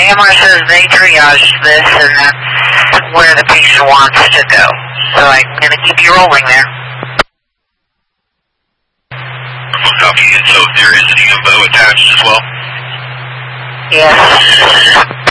AMR says they triage this and that's where the patient wants to go. So I'm going to keep you rolling there. Copy. And so there is an EMBO attached as well? Yes.